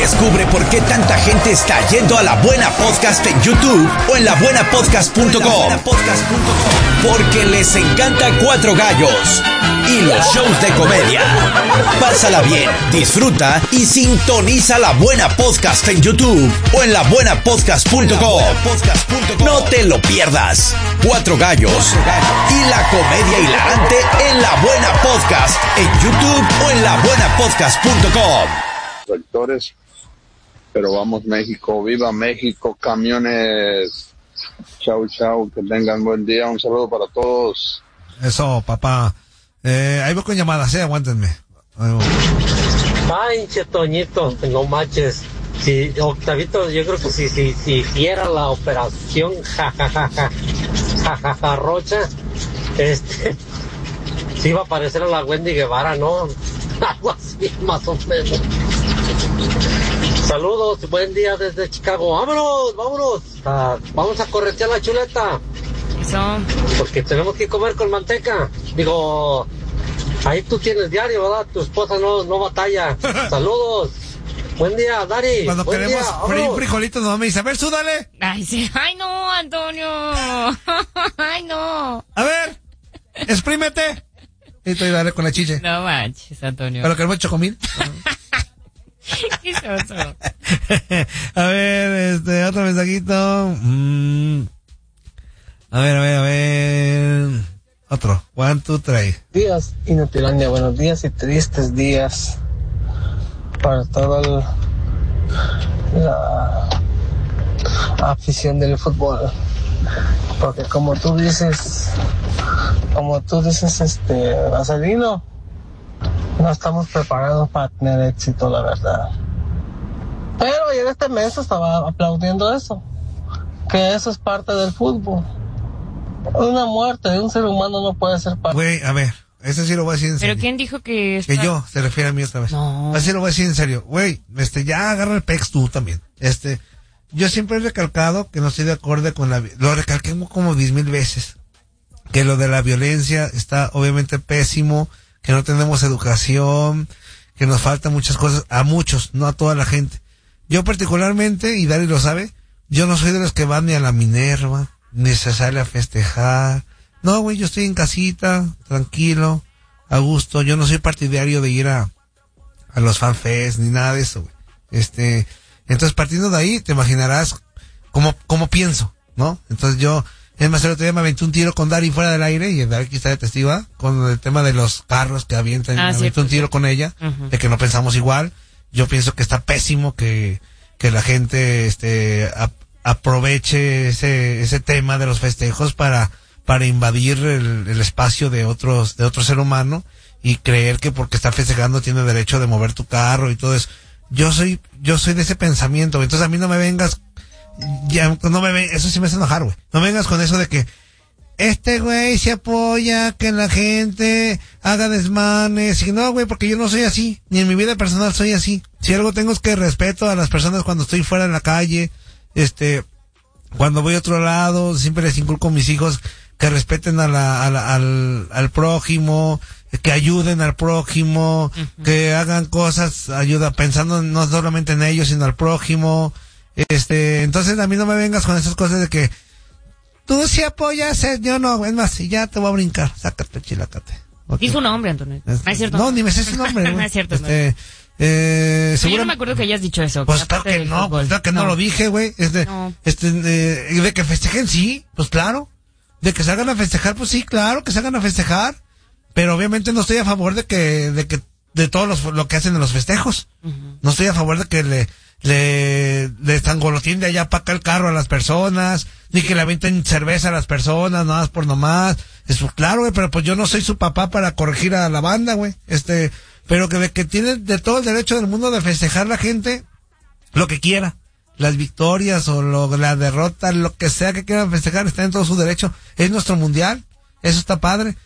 Descubre por qué tanta gente está yendo a La Buena Podcast en YouTube o en labuenapodcast.com. Porque les encanta Cuatro Gallos y los shows de comedia. Pásala bien, disfruta y sintoniza La Buena Podcast en YouTube o en labuenapodcast.com. No te lo pierdas. Cuatro Gallos y la comedia hilarante en La Buena Podcast en YouTube o en labuenapodcast.com. Sectores, pero vamos México, viva México, camiones. Chau, chau, que tengan buen día, un saludo para todos. Eso, papá. Ahí voy con llamadas, aguántenme. Ay, Toñito, no manches. Si Octavito, yo creo que si hiciera la operación Rocha, sí iba a parecer a la Wendy Guevara, ¿no? Algo así, más o menos. Saludos, buen día desde Chicago. Vámonos. Vamos a corretear la chuleta. Eso. Porque tenemos que comer con manteca. Digo, ahí tú tienes diario, ¿verdad? Tu esposa no batalla. Saludos. Buen día, Dari. Cuando buen queremos día, frijolitos, no me dice, a ver, súdale. Ay, sí. Ay, no, Antonio. Ay, no. A ver, exprímete. Y estoy dale con la chiche. No manches, Antonio. Pero queremos chocomil. ¿Qué es eso? A ver, otro mensajito. A ver. Otro. 1, 2, 3. Días, Inutilandia. Buenos días y tristes días para toda la afición del fútbol. Porque como tú dices, Marcelino, no estamos preparados para tener éxito, la verdad. Pero ayer este mes estaba aplaudiendo eso, que eso es parte del fútbol. Una muerte de un ser humano no puede ser parte. Güey, a ver, ese sí lo voy a decir en serio. ¿Pero quién dijo que Que yo, se refiere a mí otra vez. No. Así lo voy a decir en serio. Güey, ya agarra el pex tú también. Yo siempre he recalcado que no estoy de acuerdo con lo recalqué como 10,000 veces. Que lo de la violencia está obviamente pésimo, que no tenemos educación, que nos faltan muchas cosas, a muchos, no a toda la gente. Yo particularmente, y Dari lo sabe, yo no soy de los que van ni a la Minerva, ni se sale a festejar. No, güey, yo estoy en casita, tranquilo, a gusto. Yo no soy partidario de ir a los fanfests, ni nada de eso, güey. Entonces partiendo de ahí, te imaginarás cómo pienso, ¿no? Entonces el otro día me aventé un tiro con Dari fuera del aire, y Dari aquí está de testigo, con el tema de los carros que avientan, me aventé un tiro con ella, de que no pensamos igual. Yo pienso que está pésimo que la gente, aproveche ese tema de los festejos para invadir el espacio de otro ser humano, y creer que porque está festejando tiene derecho de mover tu carro y todo eso. Yo soy de ese pensamiento, entonces a mí no me vengas, eso sí me hace enojar, güey. No me vengas con eso de que güey se apoya que la gente haga desmanes, y no, güey, porque yo no soy así, ni en mi vida personal soy así. Si algo tengo es que respeto a las personas cuando estoy fuera en la calle, cuando voy a otro lado, siempre les inculco a mis hijos que respeten al prójimo, que ayuden al prójimo, que hagan cosas, pensando no solamente en ellos, sino al prójimo. Entonces a mí no me vengas con esas cosas de que tú sí apoyas, yo no, es más, y ya te voy a brincar, sácate, chilácate. Okay. Hizo un nombre, Antonio. No es cierto. No, ni me sé su nombre. No es cierto. Yo no me acuerdo que hayas dicho eso. Pues claro que no, no lo dije, güey. De que festejen, sí, pues claro. De que salgan a festejar, pues sí, claro, que salgan a festejar. Pero obviamente no estoy a favor de todo lo que hacen en los festejos. No estoy a favor de que le estangolotín de allá para acá el carro a las personas, ni que le avienten cerveza a las personas, nada más por nomás. Eso, claro, güey, pero pues yo no soy su papá para corregir a la banda, güey. Pero que tiene de todo el derecho del mundo de festejar la gente lo que quiera. Las victorias o la derrota, lo que sea que quieran festejar, está en todo su derecho. Es nuestro mundial, eso está padre.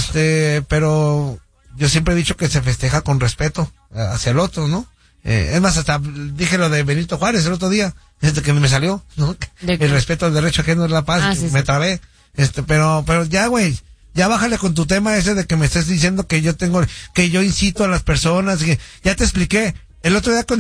Pero yo siempre he dicho que se festeja con respeto hacia el otro, ¿no? Es más, hasta dije lo de Benito Juárez el otro día, que me salió, ¿no? El respeto al derecho ajeno es la paz, me trabé. Pero ya, güey, ya bájale con tu tema ese de que me estés diciendo que yo incito a las personas, que ya te expliqué. El otro día con